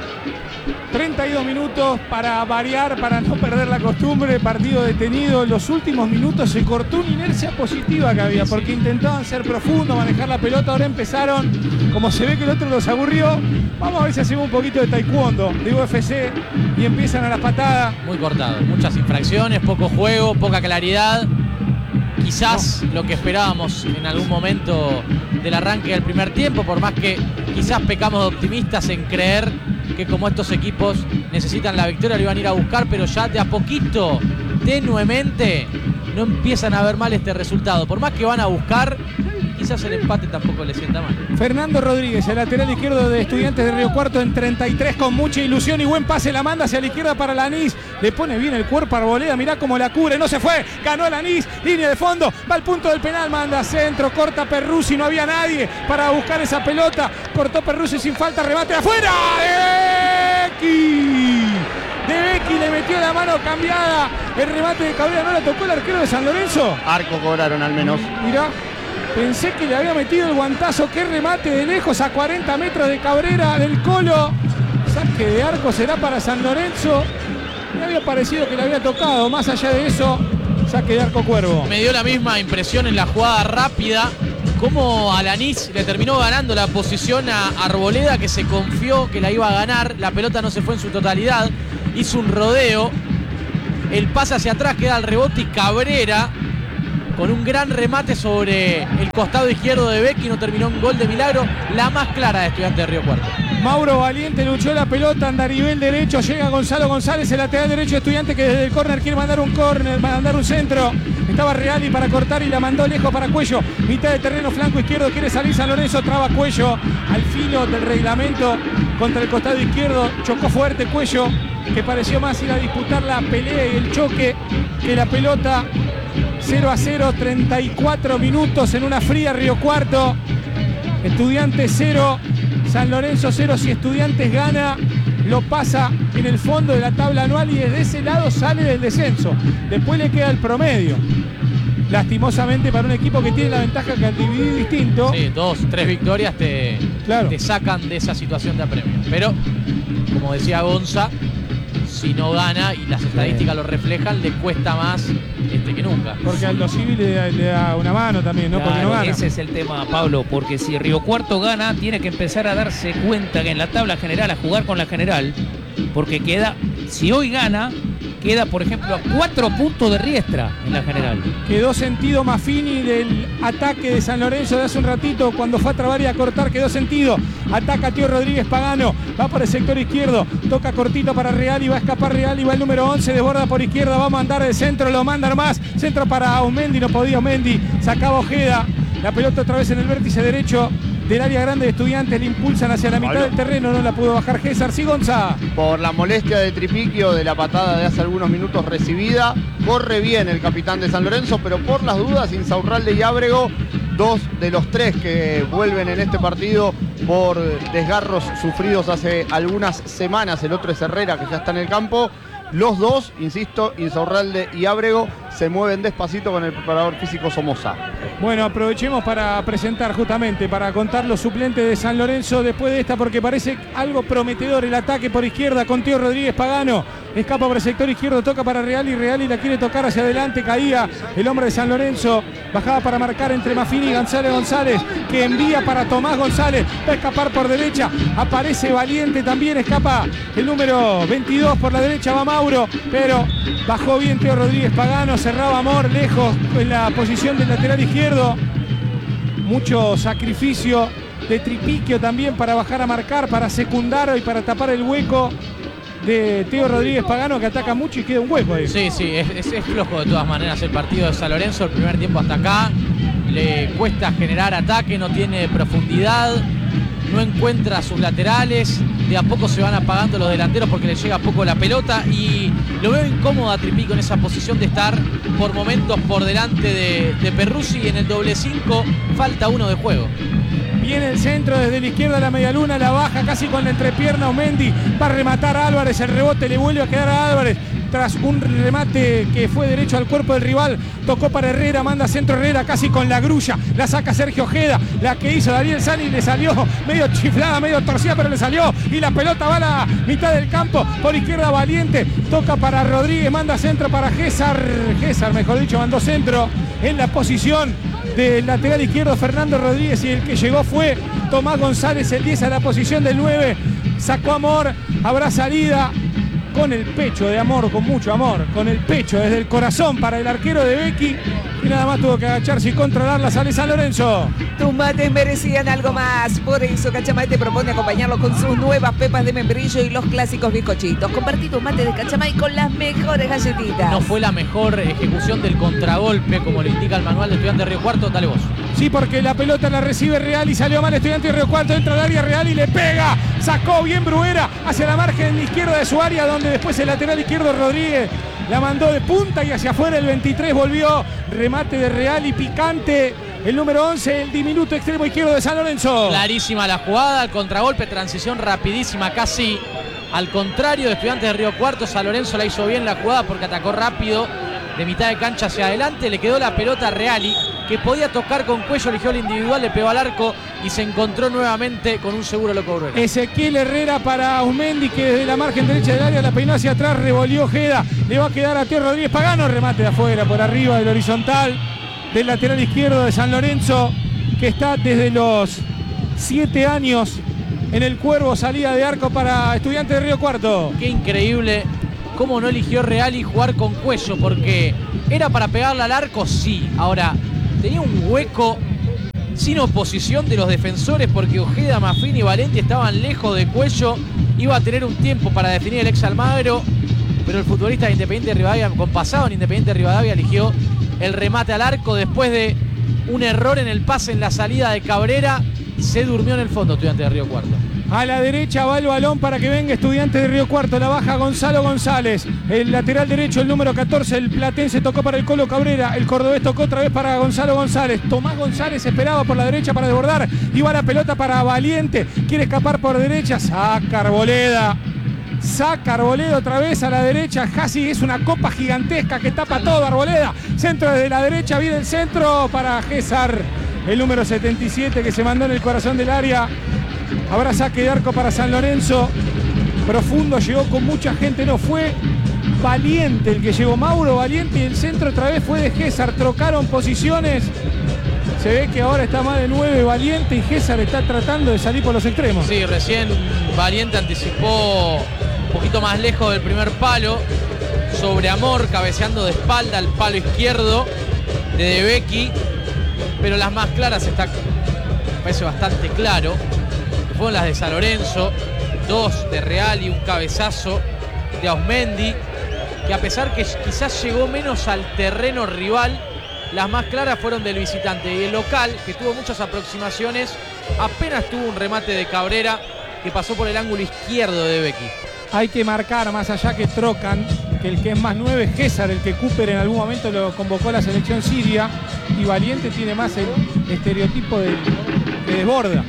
32 minutos para variar, para no perder la costumbre, partido detenido. En los últimos minutos se cortó una inercia positiva que había, porque intentaban ser profundos, manejar la pelota. Ahora empezaron, como se ve que el otro los aburrió, vamos a ver si hacemos un poquito de taekwondo, de UFC, y empiezan a las patadas. Muy cortado, muchas infracciones, poco juego, poca claridad. Quizás lo que esperábamos en algún momento del arranque del primer tiempo, por más que quizás pecamos de optimistas en creer que como estos equipos necesitan la victoria lo iban a ir a buscar, pero ya de a poquito, tenuemente, no empiezan a ver mal este resultado. Por más que van a buscar, quizás el empate tampoco le sienta mal. Fernando Rodríguez, el lateral izquierdo de Estudiantes de Río Cuarto, en 33, con mucha ilusión y buen pase, la manda hacia la izquierda para Alanís, le pone bien el cuerpo a Arboleda, mirá cómo la cubre, no se fue, ganó Alanís, línea de fondo, va al punto del penal, manda centro, corta Perruzzi, no había nadie para buscar esa pelota, cortó Perruzzi sin falta, remate afuera, De Becchi le metió la mano cambiada, el remate de Cabrera no la tocó el arquero de San Lorenzo. Arco cobraron al menos. Mirá, pensé que le había metido el guantazo, qué remate de lejos a 40 metros de Cabrera del Colo. Saque de arco será para San Lorenzo. Me había parecido que le había tocado, más allá de eso, Saque de arco Cuervo. Me dio la misma impresión en la jugada rápida, como Alanís le terminó ganando la posición a Arboleda, que se confió que la iba a ganar. La pelota no se fue en su totalidad, hizo un rodeo, el pase hacia atrás, queda al rebote y Cabrera con un gran remate sobre el costado izquierdo de Becchi, no terminó un gol de milagro, la más clara de Estudiantes de Río Cuarto. Mauro Valiente luchó la pelota, anda a nivel derecho, llega Gonzalo González, el lateral derecho de Estudiantes, que desde el córner quiere mandar un centro. Estaba Reali para cortar y la mandó lejos para Cuello. Mitad de terreno, flanco izquierdo, quiere salir San Lorenzo, traba Cuello al filo del reglamento contra el costado izquierdo. Chocó fuerte Cuello, que pareció más ir a disputar la pelea y el choque que la pelota. 0-0, 34 minutos en una fría Río Cuarto. Estudiantes 0, San Lorenzo 0. Si Estudiantes gana, lo pasa en el fondo de la tabla anual y desde ese lado sale del descenso. Después le queda el promedio. Lastimosamente para un equipo que tiene la ventaja que al dividir distinto. Sí, 2-3 victorias te sacan de esa situación de apremio. Pero, como decía Gonza, si no gana, y las estadísticas lo reflejan, le cuesta más que nunca. Porque Aldo Civi le da una mano también, ¿no? Claro, porque no gana. ese es el tema, Pablo, porque si Río Cuarto gana, tiene que empezar a darse cuenta que en la tabla general, a jugar con la general, porque queda, si hoy gana, queda, por ejemplo, a 4 puntos de Riestra en la general. Quedó sentido Maffini del ataque de San Lorenzo de hace un ratito, cuando fue a trabar y a cortar, quedó sentido. Ataca Tío Rodríguez Pagano, va por el sector izquierdo, toca cortito para Real y va a escapar Real y va el número 11, desborda por izquierda, va a mandar el centro, lo manda más, centro para Aumendi, no podía Aumendi, sacaba Ojeda, la pelota otra vez en el vértice derecho del área grande de Estudiantes, le impulsan hacia la mitad del terreno, no la pudo bajar César. Sí, Gonza. Por la molestia de Tripiquio de la patada de hace algunos minutos recibida, corre bien el capitán de San Lorenzo, pero por las dudas, Insaurralde y Ábrego, 2 de los 3 que vuelven en este partido por desgarros sufridos hace algunas semanas. El otro es Herrera, que ya está en el campo. Los dos, insisto, Insaurralde y Ábrego, se mueven despacito con el preparador físico Somoza. Bueno, aprovechemos para presentar justamente, para contar los suplentes de San Lorenzo después de esta, porque parece algo prometedor el ataque por izquierda con Tío Rodríguez Pagano. Escapa por el sector izquierdo, toca para Reali la quiere tocar hacia adelante, caía el hombre de San Lorenzo, bajaba para marcar entre Maffini y González, que envía para Tomás González, va a escapar por derecha, aparece Valiente también, escapa el número 22 por la derecha, va Mauro, pero bajó bien Tío Rodríguez Pagano, cerraba Amor lejos en la posición del lateral izquierdo. Mucho sacrificio de Tripiquio también para bajar a marcar, para secundar y para tapar el hueco de Tío Rodríguez Pagano, que ataca mucho y queda un hueco ahí. Sí, es flojo de todas maneras el partido de San Lorenzo. El primer tiempo hasta acá le cuesta generar ataque, no tiene profundidad, no encuentra sus laterales, de a poco se van apagando los delanteros porque le llega poco la pelota y lo veo incómodo a Tripico en esa posición de estar por momentos por delante de Perruzzi, y en el doble 5 falta uno de juego. Viene el centro desde la izquierda, la medialuna, la baja casi con la entrepierna Aumendi, va a rematar a Álvarez, el rebote le vuelve a quedar a Álvarez tras un remate que fue derecho al cuerpo del rival, tocó para Herrera, manda centro Herrera casi con la grulla, la saca Sergio Ojeda, la que hizo Daniel Sani, le salió medio chiflada, medio torcida, pero le salió y la pelota va a la mitad del campo, por izquierda Valiente, toca para Rodríguez, manda centro para César, mejor dicho, mandó centro en la posición del lateral izquierdo Fernando Rodríguez, y el que llegó fue Tomás González, el 10 a la posición del 9, sacó Amor, habrá salida con el pecho de Amor, con mucho amor, con el pecho desde el corazón para el arquero de Becchi, y nada más tuvo que agacharse y controlarla. Sale San Lorenzo. Tus mates merecían algo más, por eso Cachamay te propone acompañarlos con sus nuevas pepas de membrillo y los clásicos bizcochitos. Compartí tus mates de Cachamay con las mejores galletitas. No fue la mejor ejecución del contragolpe, como lo indica el manual de Estudiantes de Río Cuarto. Dale vos. Sí, porque la pelota la recibe Real y salió mal Estudiantes de Río Cuarto, entra al área Real y le pega, sacó bien Bruguera hacia la margen izquierda de su área, donde después el lateral izquierdo Rodríguez la mandó de punta y hacia afuera. El 23 volvió, remate de Real y picante el número 11, el diminuto extremo izquierdo de San Lorenzo. Clarísima la jugada, el contragolpe, transición rapidísima, casi al contrario de Estudiantes de Río Cuarto. San Lorenzo la hizo bien la jugada porque atacó rápido de mitad de cancha hacia adelante, le quedó la pelota a Reali, que podía tocar con cuello, eligió el individual, le pegó al arco y se encontró nuevamente con un seguro loco Bruera. Ezequiel Herrera para Ausmendi, que desde la margen derecha del área la peinó hacia atrás, revolvió Ojeda, le va a quedar a Teo Rodríguez Pagano, remate de afuera, por arriba del horizontal del lateral izquierdo de San Lorenzo, que está desde los 7 años en el Cuervo, salida de arco para Estudiantes de Río Cuarto. Qué increíble cómo no eligió Reali jugar con cuello, porque era para pegarle al arco, sí. Ahora, tenía un hueco sin oposición de los defensores, porque Ojeda, Mafini y Valenti estaban lejos de cuello. Iba a tener un tiempo para definir el ex Almagro, pero el futbolista de Independiente de Rivadavia, con pasado en Independiente de Rivadavia, eligió el remate al arco después de un error en el pase en la salida de Cabrera. Se durmió en el fondo Estudiantes de Río Cuarto. A la derecha va el balón para que venga Estudiantes de Río Cuarto. La baja Gonzalo González. El lateral derecho, el número 14, el platense tocó para el Colo Cabrera. El cordobés tocó otra vez para Gonzalo González. Tomás González esperaba por la derecha para desbordar. Iba la pelota para Valiente. Quiere escapar por derecha. Saca Arboleda. Saca Arboleda otra vez a la derecha. Casi es una copa gigantesca que tapa todo Arboleda. Centro desde la derecha. Viene el centro para César. El número 77 que se mandó en el corazón del área. Habrá saque de arco para San Lorenzo. Profundo, llegó con mucha gente. No fue Valiente el que llegó. Mauro Valiente, y el centro otra vez fue de César. Trocaron posiciones. Se ve que ahora está más de 9 Valiente y César está tratando de salir por los extremos. Sí, recién Valiente anticipó un poquito más lejos del primer palo. Sobre Amor, cabeceando de espalda al palo izquierdo de De Becchi. Pero las más claras me parece bastante claro, que fueron las de San Lorenzo, 2 de Real y un cabezazo de Ausmendi, que a pesar que quizás llegó menos al terreno rival, las más claras fueron del visitante. Y el local, que tuvo muchas aproximaciones, apenas tuvo un remate de Cabrera que pasó por el ángulo izquierdo de Becchi. Hay que marcar, más allá que trocan, que el que es más 9 es César, el que Cooper en algún momento lo convocó a la selección siria, y Valiente tiene más el estereotipo de desborda.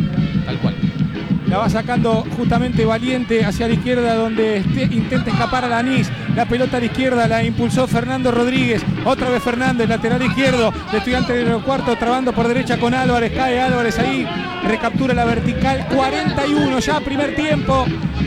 Tal cual. La va sacando justamente Valiente hacia la izquierda, donde intenta escapar a Lanís. La pelota a la izquierda la impulsó Fernando Rodríguez. Otra vez Fernández, lateral izquierdo de Estudiantes de Río Cuarto, trabando por derecha con Álvarez. Cae Álvarez ahí, recaptura la vertical. 41 ya, primer tiempo.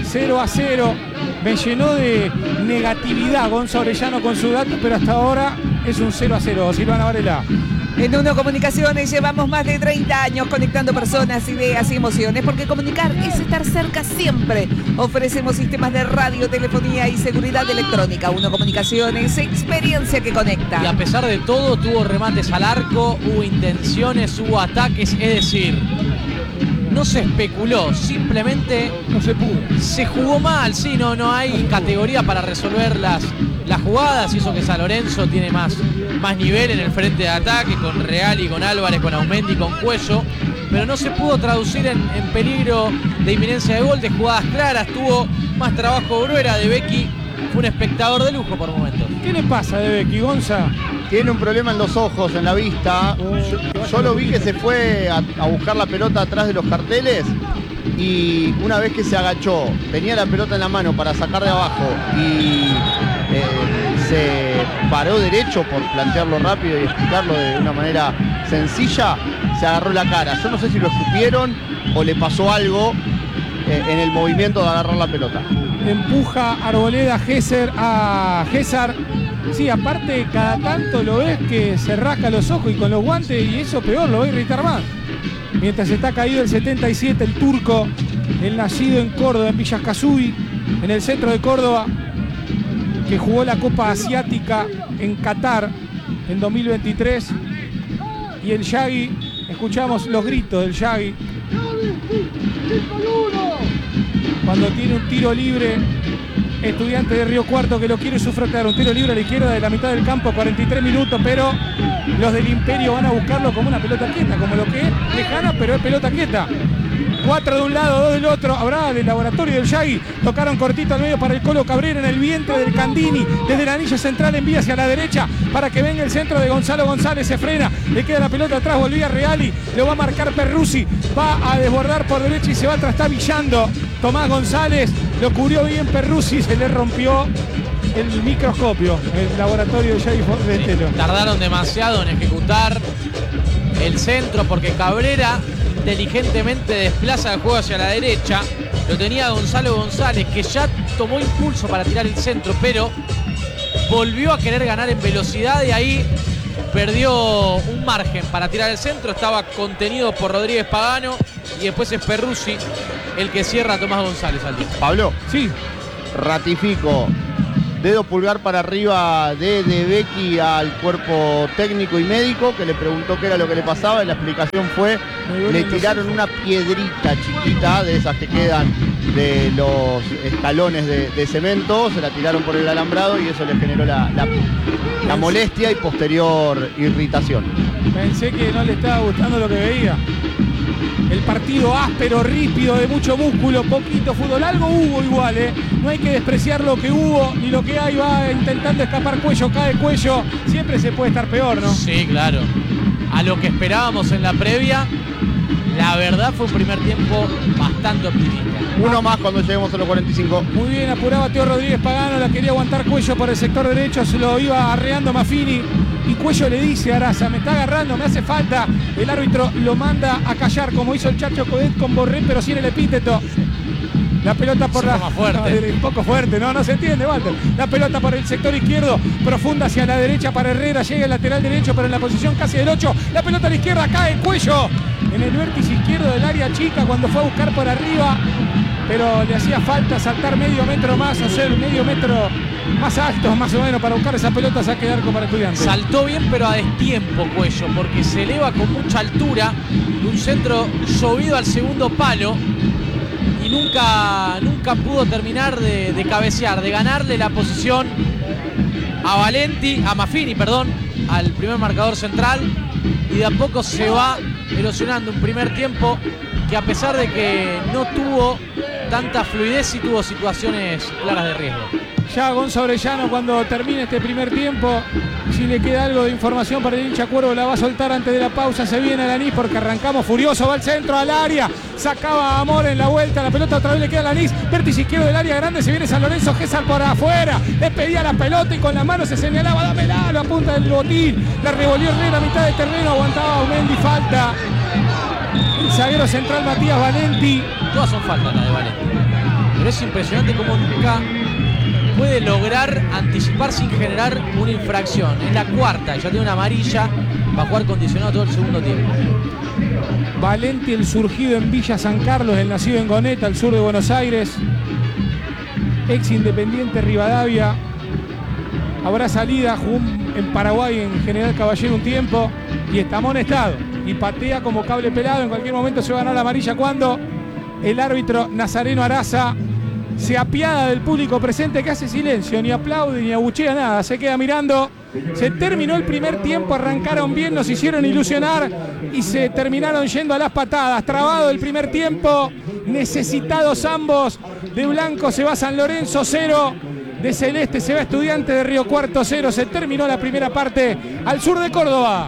0-0. Me llenó de negatividad Gonzalo Orellano con su dato, pero hasta ahora es un 0-0. Silvana Varela. En Uno Comunicaciones llevamos más de 30 años conectando personas, ideas y emociones, porque comunicar es estar cerca siempre. Ofrecemos sistemas de radio, telefonía y seguridad electrónica. Uno Comunicaciones, experiencia que conecta. Y a pesar de todo, tuvo remates al arco, hubo intenciones, hubo ataques, es decir, no se especuló, simplemente No se pudo. se jugó mal. Sí, no hay categoría para resolver las jugadas, y eso que San Lorenzo tiene más nivel en el frente de ataque, con Real y con Álvarez, con Ausmendi, con Cuello, pero no se pudo traducir en peligro de inminencia de gol, de jugadas claras. Tuvo más trabajo Bruera. De Becchi fue un espectador de lujo por momentos. ¿Qué le pasa a De Becchi, Gonza? Tiene un problema en los ojos, en la vista. Yo lo vi que se fue a buscar la pelota atrás de los carteles, y una vez que se agachó, tenía la pelota en la mano para sacar de abajo y se paró derecho, por plantearlo rápido y explicarlo de una manera sencilla, se agarró la cara. Yo no sé si lo escupieron o le pasó algo en el movimiento de agarrar la pelota. Empuja Arboleda a César. Sí, aparte cada tanto lo ves que se rasca los ojos y con los guantes, y eso peor, lo va a irritar más. Mientras está caído el 77, el turco, el nacido en Córdoba, en Villascasuy, en el centro de Córdoba, que jugó la Copa Asiática en Qatar en 2023. Y el Yagui, escuchamos los gritos del Yagui cuando tiene un tiro libre Estudiantes de Río Cuarto, que lo quiere sufragar. Un tiro libre a la izquierda de la mitad del campo, 43 minutos, pero los del Imperio van a buscarlo como una pelota quieta, como lo que es lejana, pero es pelota quieta. 4 de un lado, 2 del otro. Habrá del laboratorio del Yagui. Tocaron cortito al medio para el Colo Cabrera, en el vientre del Candini. Desde la anilla central envía hacia la derecha para que venga el centro de Gonzalo González. Se frena, le queda la pelota atrás, volvía Reali. Lo va a marcar Perruzzi. Va a desbordar por derecha y se va trastabillando Tomás González. Lo cubrió bien Perruzzi, se le rompió el microscopio, el laboratorio de Yagui Formentero. Tardaron demasiado en ejecutar ejecutar el centro porque Cabrera inteligentemente desplaza el juego hacia la derecha. Lo tenía Gonzalo González, que ya tomó impulso para tirar el centro, pero volvió a querer ganar en velocidad y ahí perdió un margen para tirar el centro. Estaba contenido por Rodríguez Pagano y después es Perruzzi el que cierra a Tomás González al día. Pablo, Sí, ratifico. Dedo pulgar para arriba de Becky al cuerpo técnico y médico que le preguntó qué era lo que le pasaba y la explicación fue le tiraron una piedrita chiquita de esas que quedan de los escalones de cemento, se la tiraron por el alambrado y eso le generó la molestia y posterior irritación. pensé que no le estaba gustando lo que veía. El partido áspero, ríspido, de mucho músculo, poquito fútbol. Algo hubo igual, ¿eh? No hay que despreciar lo que hubo ni lo que hay. Va intentando escapar Cuello, cae Cuello. Siempre se puede estar peor, ¿no? Sí, claro. A lo que esperábamos en la previa, la verdad fue un primer tiempo bastante optimista. Uno más cuando lleguemos a los 45. Muy bien, apuraba Teo Rodríguez Pagano, la quería aguantar Cuello por el sector derecho, se lo iba arreando Maffini y Cuello le dice a Araza, me está agarrando, me hace falta. El árbitro lo manda a callar como hizo el Chacho Codet con Borré, pero sin el epíteto. La pelota por la... más fuerte. No, un poco fuerte, no se entiende, Walter. La pelota por el sector izquierdo, profunda hacia la derecha para Herrera, llega el lateral derecho, pero en la posición casi del 8. La pelota a la izquierda, cae Cuello en el vértice izquierdo del área chica cuando fue a buscar por arriba, pero le hacía falta saltar medio metro más, o ser medio metro más alto, más o menos, para buscar esa pelota, saque de arco para Estudiantes. Saltó bien, pero a destiempo Cuello, porque se eleva con mucha altura, un centro llovido al segundo palo. Y nunca pudo terminar de cabecear, de ganarle la posición a Maffini, al primer marcador central. Y de a poco se va erosionando un primer tiempo que, a pesar de que no tuvo tanta fluidez, sí tuvo situaciones claras de riesgo. Ya Gonzalo Orellano, cuando termine este primer tiempo, si le queda algo de información para el hincha Cuervo, la va a soltar antes de la pausa. Se viene Alanís porque arrancamos furioso, va al centro, al área, sacaba a Amor en la vuelta, la pelota otra vez le queda a Alanís, vértice izquierdo del área grande, se viene San Lorenzo, Gésar por afuera, le pedía la pelota y con la mano se señalaba, dámela, lo apunta del botín, la revolvió Herrera a mitad de terreno, aguantaba Aumendi, falta. El zaguero central Matías Valenti. Todas son faltas las de Valenti, pero es impresionante cómo nunca puede lograr anticipar sin generar una infracción. Es la cuarta, ya tiene una amarilla, va a jugar condicionado todo el segundo tiempo. Valenti, el surgido en Villa San Carlos, el nacido en Goneta, al sur de Buenos Aires, ex Independiente Rivadavia. Habrá salida, jugó en Paraguay en General Caballero un tiempo y está amonestado y patea como cable pelado. En cualquier momento se va a ganar la amarilla cuando el árbitro Nazareno Araza se apiada del público presente, que hace silencio, ni aplaude ni abuchea nada, se queda mirando. Se terminó el primer tiempo, arrancaron bien, nos hicieron ilusionar y se terminaron yendo a las patadas. Trabado el primer tiempo, necesitados ambos. De blanco se va San Lorenzo 0, de celeste se va Estudiantes de Río Cuarto 0. Se terminó la primera parte al sur de Córdoba.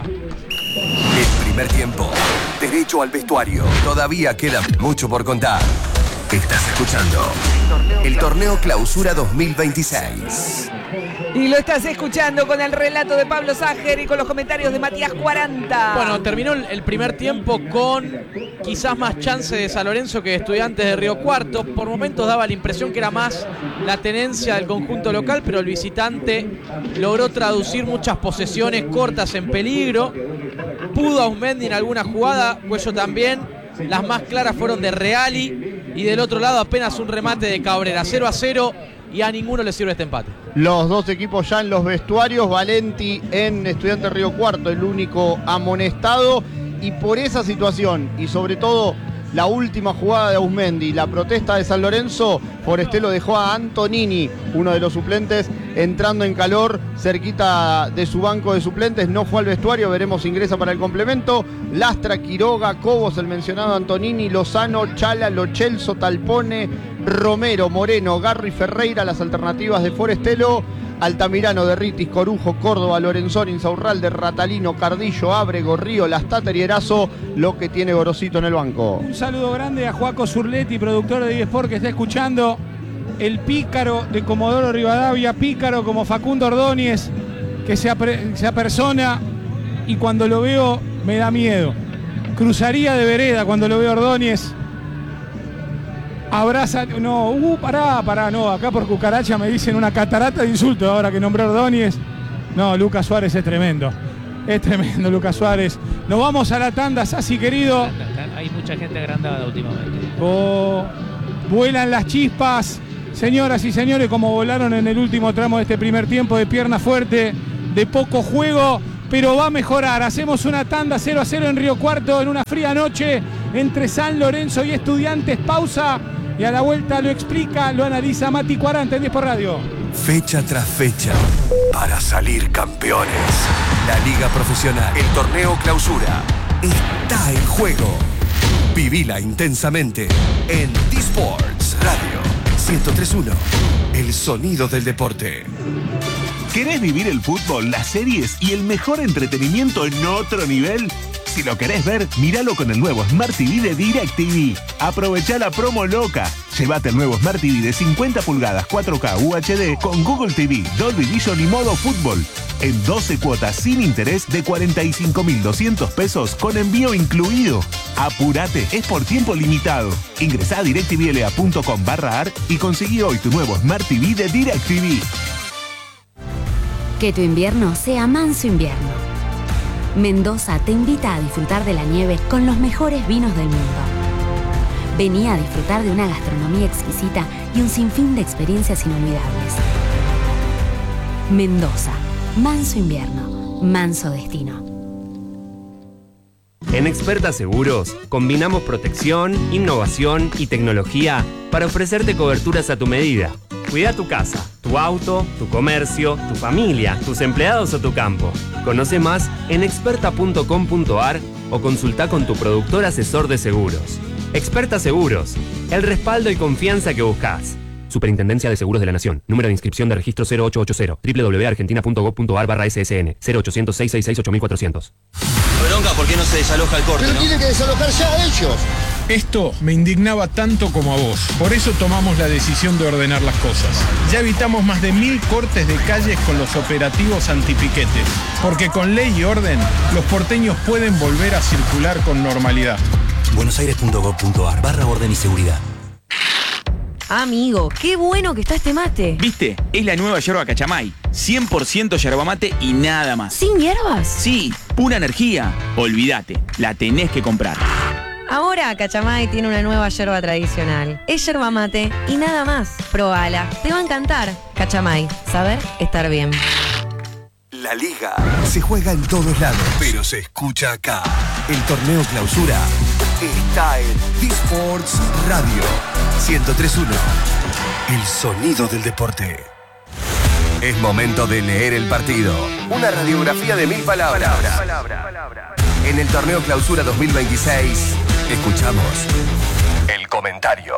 El primer tiempo, derecho al vestuario. Todavía queda mucho por contar. Estás escuchando el Torneo Clausura 2026. Y lo estás escuchando con el relato de Pablo Ságer y con los comentarios de Matías 40. Bueno, terminó el primer tiempo con quizás más chance de San Lorenzo que de Estudiantes de Río Cuarto. Por momentos daba la impresión que era más la tenencia del conjunto local, pero el visitante logró traducir muchas posesiones cortas en peligro. Pudo Aumendi en alguna jugada, Cuello también. Las más claras fueron de Reali y del otro lado apenas un remate de Cabrera. 0-0 y a ninguno le sirve este empate. Los dos equipos ya en los vestuarios. Valenti en Estudiantes Río Cuarto, el único amonestado. Y por esa situación y sobre todo la última jugada de Aumendi, la protesta de San Lorenzo, Forestelo dejó a Antonini, uno de los suplentes, entrando en calor cerquita de su banco de suplentes. No fue al vestuario, veremos si ingresa para el complemento. Lastra, Quiroga, Cobos, el mencionado Antonini, Lozano, Chala, Lo Celso, Talpone, Romero, Moreno, Garri, Ferreira, las alternativas de Forestelo. Altamirano, Derritis, Corujo, Córdoba, Lorenzón, Insaurralde, Ratalino, Cardillo, Ábrego, Río, Lastater y Erazo, lo que tiene Gorosito en el banco. Un saludo grande a Joaco Zurletti, productor de eSport, que está escuchando. El pícaro de Comodoro Rivadavia, pícaro como Facundo Ordóñez, que se apersona y cuando lo veo me da miedo. Cruzaría de vereda cuando lo veo a Ordóñez. Abraza, no, pará, no, acá por cucaracha me dicen una catarata de insultos ahora que nombró Ordóñez. No, Lucas Suárez es tremendo Lucas Suárez. Nos vamos a la tanda, Sassi querido. Hay mucha gente agrandada últimamente. Vuelan las chispas, señoras y señores, como volaron en el último tramo de este primer tiempo, de pierna fuerte, de poco juego, pero va a mejorar. Hacemos una tanda 0-0 en Río Cuarto en una fría noche entre San Lorenzo y Estudiantes. Pausa y a la vuelta lo explica, lo analiza Mati 40 en 10 por Radio. Fecha tras fecha, para salir campeones. La Liga Profesional, el Torneo Clausura, está en juego. Vivila intensamente en D-Sports Radio 103.1, el sonido del deporte. ¿Querés vivir el fútbol, las series y el mejor entretenimiento en otro nivel? Si lo querés ver, míralo con el nuevo Smart TV de DirecTV. Aprovechá la promo loca. Llévate el nuevo Smart TV de 50 pulgadas 4K UHD con Google TV, Dolby Vision y modo fútbol. En 12 cuotas sin interés de 45.200 pesos con envío incluido. Apúrate, es por tiempo limitado. Ingresá a directvla.com/ar y conseguí hoy tu nuevo Smart TV de DirecTV. Que tu invierno sea manso invierno. Mendoza te invita a disfrutar de la nieve con los mejores vinos del mundo. Vení a disfrutar de una gastronomía exquisita y un sinfín de experiencias inolvidables. Mendoza, manso invierno, manso destino. En Experta Seguros, combinamos protección, innovación y tecnología para ofrecerte coberturas a tu medida. Cuida tu casa, tu auto, tu comercio, tu familia, tus empleados o tu campo. Conoce más en experta.com.ar o consulta con tu productor asesor de seguros. Experta Seguros, el respaldo y confianza que buscas. Superintendencia de Seguros de la Nación. Número de inscripción de registro 0880 www.argentina.gov.ar/ssn 0800 666 8400. Bronca, ¿por qué no se desaloja el corte? Pero tienen que desalojar ya ellos. Esto me indignaba tanto como a vos. Por eso tomamos la decisión de ordenar las cosas. Ya evitamos más de 1000 cortes de calles con los operativos antipiquetes. Porque con ley y orden, los porteños pueden volver a circular con normalidad. buenosaires.gov.ar/orden y seguridad. Amigo, qué bueno que está este mate. ¿Viste? Es la nueva yerba Cachamay. 100% yerba mate y nada más. ¿Sin hierbas? Sí, pura energía. Olvídate, la tenés que comprar. Ahora Cachamay tiene una nueva yerba tradicional. Es yerba mate y nada más. Probala, te va a encantar. Cachamay, saber estar bien. La Liga se juega en todos lados, pero se escucha acá. El Torneo Clausura está en D-Sports Radio 103.1, el sonido del deporte. Es momento de leer el partido. Una radiografía de 1000 palabras. En el Torneo Clausura 2026, escuchamos el comentario.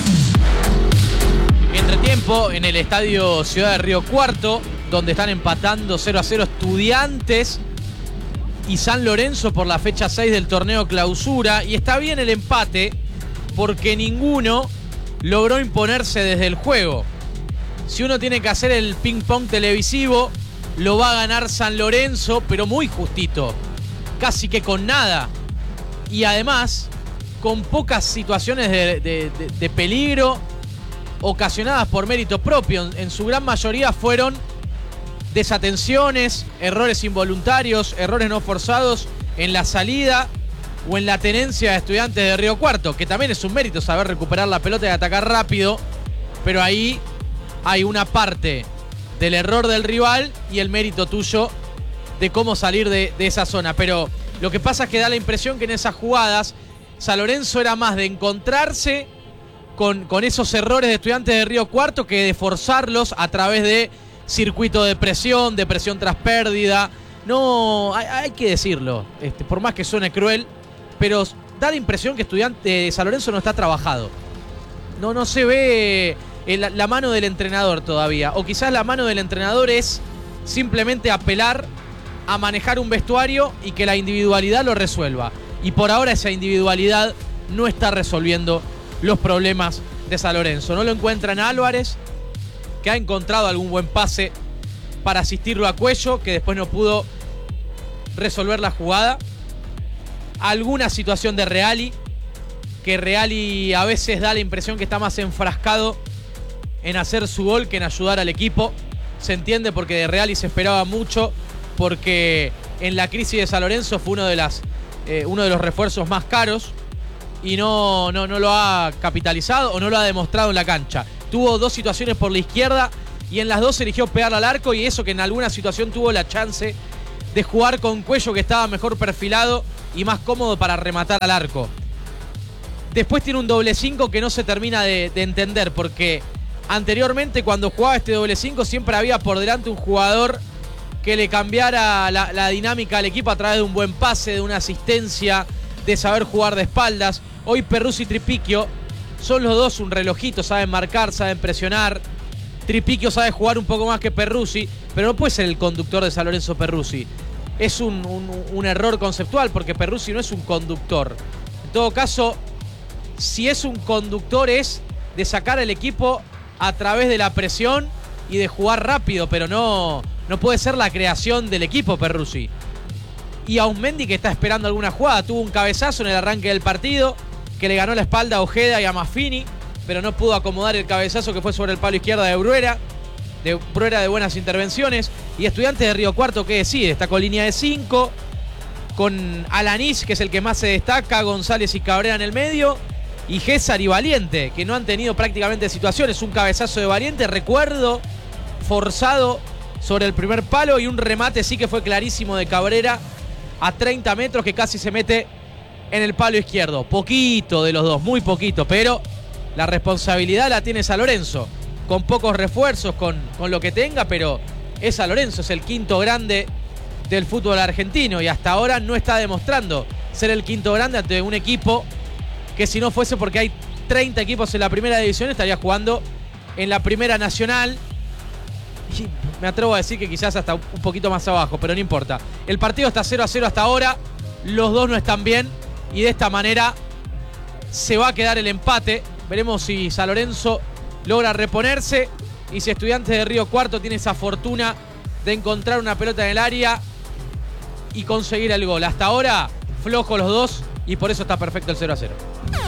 Entretiempo en el estadio Ciudad de Río Cuarto, donde están empatando 0-0 Estudiantes y San Lorenzo por la fecha 6 del Torneo Clausura. Y está bien el empate porque ninguno logró imponerse desde el juego. Si uno tiene que hacer el ping-pong televisivo, lo va a ganar San Lorenzo, pero muy justito, casi que con nada. Y además, con pocas situaciones de peligro ocasionadas por mérito propio. En su gran mayoría fueron desatenciones, errores involuntarios, errores no forzados en la salida o en la tenencia de Estudiantes de Río Cuarto, que también es un mérito saber recuperar la pelota y atacar rápido, pero ahí hay una parte del error del rival y el mérito tuyo de cómo salir de esa zona. Pero lo que pasa es que da la impresión que en esas jugadas San Lorenzo era más de encontrarse con esos errores de Estudiantes de Río Cuarto que de forzarlos a través de circuito de presión tras pérdida. No, hay que decirlo, por más que suene cruel, pero da la impresión que San Lorenzo no está trabajado. No se ve la mano del entrenador todavía. O quizás la mano del entrenador es simplemente apelar a manejar un vestuario y que la individualidad lo resuelva. Y por ahora esa individualidad no está resolviendo los problemas de San Lorenzo. No lo encuentran a Álvarez, que ha encontrado algún buen pase para asistirlo a Cuello, que después no pudo resolver la jugada. Alguna situación de Reali, que Reali a veces da la impresión que está más enfrascado en hacer su gol que en ayudar al equipo. Se entiende porque de Reali se esperaba mucho, porque en la crisis de San Lorenzo fue uno de los refuerzos más caros y no lo ha capitalizado o no lo ha demostrado en la cancha. Tuvo 2 situaciones por la izquierda y en las 2 eligió pegarle al arco, y eso que en alguna situación tuvo la chance de jugar con Cuello, que estaba mejor perfilado y más cómodo para rematar al arco. Después tiene un doble 5 que no se termina de entender, porque anteriormente cuando jugaba este doble 5 siempre había por delante un jugador que le cambiara la dinámica al equipo a través de un buen pase, de una asistencia, de saber jugar de espaldas. Hoy Perruzzi y Tripiquio son los dos un relojito, saben marcar, saben presionar. Tripiquio sabe jugar un poco más que Perruzzi, pero no puede ser el conductor de San Lorenzo Perruzzi. Es un error conceptual, porque Perruzzi no es un conductor. En todo caso, si es un conductor es de sacar al equipo a través de la presión y de jugar rápido, pero no puede ser la creación del equipo Perruzzi. Y Auzmendi, que está esperando alguna jugada, tuvo un cabezazo en el arranque del partido que le ganó la espalda a Ojeda y a Maffini, pero no pudo acomodar el cabezazo que fue sobre el palo izquierdo de Bruera de buenas intervenciones. Y Estudiantes de Río Cuarto, que decide, está con línea de 5, con Alanís, que es el que más se destaca, González y Cabrera en el medio, y Gésar y Valiente, que no han tenido prácticamente situaciones. Un cabezazo de Valiente, recuerdo, forzado sobre el primer palo, y un remate sí que fue clarísimo de Cabrera a 30 metros, que casi se mete en el palo izquierdo. Poquito de los dos, muy poquito, pero la responsabilidad la tiene San Lorenzo, con pocos refuerzos, con lo que tenga, pero es San Lorenzo, es el quinto grande del fútbol argentino, y hasta ahora no está demostrando ser el quinto grande ante un equipo que, si no fuese porque hay 30 equipos en la primera división, estaría jugando en la primera nacional. Y me atrevo a decir que quizás hasta un poquito más abajo, pero no importa. El partido está 0-0 hasta ahora, los dos no están bien, y de esta manera se va a quedar el empate. Veremos si San Lorenzo logra reponerse y si Estudiantes de Río Cuarto tiene esa fortuna de encontrar una pelota en el área y conseguir el gol. Hasta ahora, flojo los dos, y por eso está perfecto el 0-0.